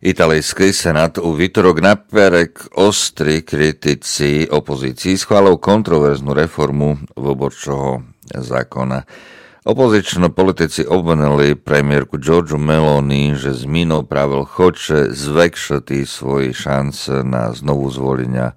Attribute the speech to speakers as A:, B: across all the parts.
A: Italijský senát u výtorok napriek ostri kritici opozícii schválil kontroverznú reformu vyborčoho zákona. Opoziční politici obvinili premiérku Giorgiu Meloni, že zminou правил хоче zväčšiť svoje šance na znovu zvolenia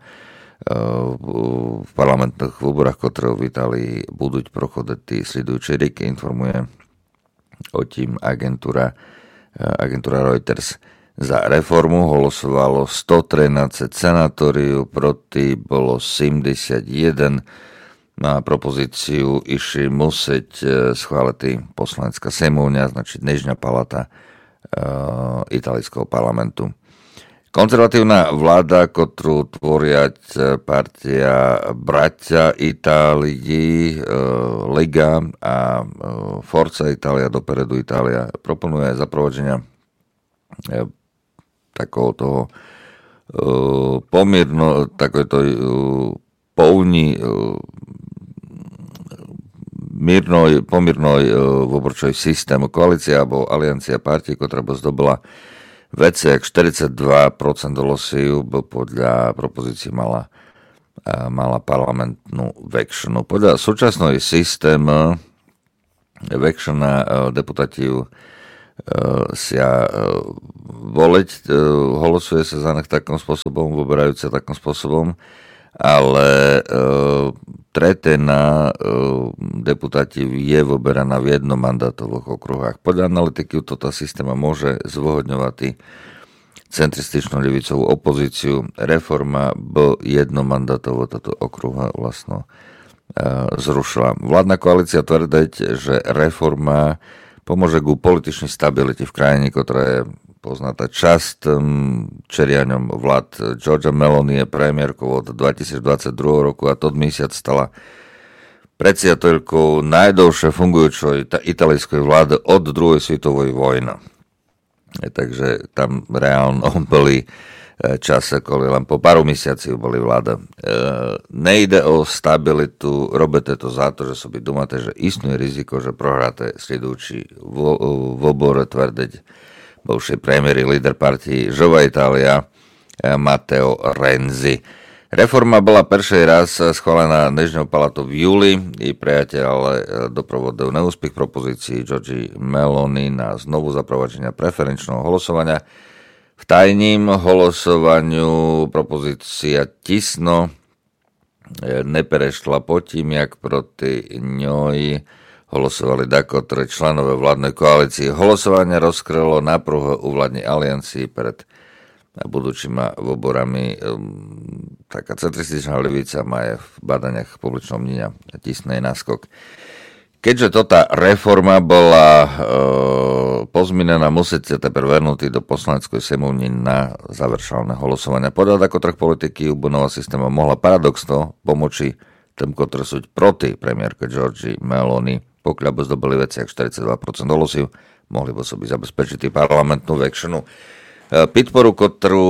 A: v parlamentných výborách, ktoré v Itálii budú prochoditi slідуючий rok, informuje o tým agentúra Reuters. Za reformu hlasovalo 113 senátorov, proti bolo 71. Na propozíciu išli musieť schváliť poslanecká snemovňa, znači Nižňa palata italského parlamentu. Konzervatívna vláda, ktorú tvoria partia Bratia Itálii, Lega a Forza Italia, dopredu Itália, proponuje zaprovodzenia takého toho takéto pomírnoj vyborčový systém. Koalícia alebo aliancia partí, ktorá by zdobila veci, jak 42% hlasov, podľa propozícií mala parlamentnú väčšinu. Podľa súčasného systému väčšina deputátiv sa voliť, hlasuje sa za nich takým spôsobom, vyberajú sa takým spôsobom, ale tretina deputáti je vyberaná v jednomandátových okruhách. Podľa analytiky toto systéma môže zvohodňovať centrističnú ľavicovú opozíciu. Reforma b jednomandátového toto okruha vlastne zrušila. Vládna koalícia tvrdí, že reforma pomôže ku političnej stabilite v krajine, ktorá je poznatá časť čeriaňom vlád Giorgia Meloni je premiérkou od 2022 roku a tot mesiac stala predsiateľkou najdlhšie fungujúcej italijskej vlády od druhej svetovej vojny. Takže tam reálno boli čase, koli len po pár mesiacov boli vláda. Nejde o stabilitu, robíte to za to, že sobie думаете, že istuje riziko, že prohráte slідуючий вибори, tvrdiť bivší premiér i líder partii Žová Itália Matteo Renzi. Reforma bola prvý raz schválená Nižňou palatou v júli. Jej prijateľ ale doprovodil neúspech propozícií Giorgii Meloni na znovu zaprovádzenia preferenčného hlasovania. V tajním hlasovaniu propozícia tisno neprešla potím, jak proti ňoj hlasovali dakotre členové vládnej koalície. Hlasovanie rozkrylo napruh u vládnej aliancii pred budúcimi voborami. Taká centrističná ľavica má v badaniach publičného mnenia tisnej náskok. Keďže tota reforma bola pozmenená, musíte teper vernutí do poslaneckej snemovne na završálne hlasovania. Podľa takotrh politiky ubunova systéma mohla paradoxno pomoci tým, ktorí sú proti premiérke Giorgii Meloni, pokiaľ by zdobili veci jak 42% hlasov, mohli by sobie zabezpečiť parlamentnú väčšinu. Podporu, ktorú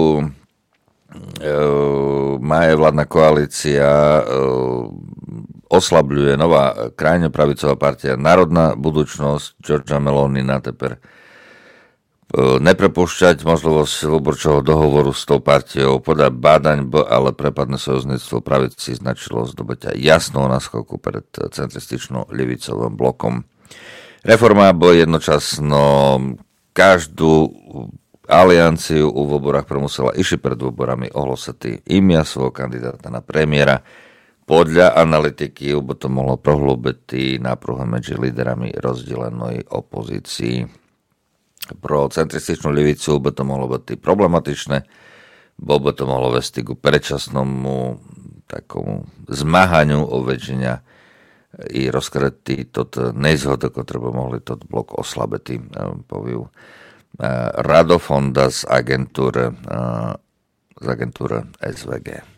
A: má vládna koalícia, oslabľuje nová krajne pravicová partia Národná budúcnosť Giorgia Meloni na teper neprepúšťať možnosť vyborčového dohovoru s tou partiou. Podľa bádaň ale prepadné sojuzníctvo pravici značilo zdobyť jasnú naskoku pred centrističnou ľavicovým blokom. Reforma bola jednočasno každú alianciu u voborách premusela iši pred voborami ohlasiti imia svojho kandidáta na premiéra. Podľa analytiky by to mohlo prohlúbiť nápruh medzi líderami rozdelenej opozícii. Pro centrističnú ľavicu by to mohlo byť problematičné, bo by to mohlo vesti ku predčasnému takomu zmahaniu o väčšina i rozkrytí tot nezhodu, ktoré by mohli tot blok oslabiť, poviem Radofonda z agentúry SVG.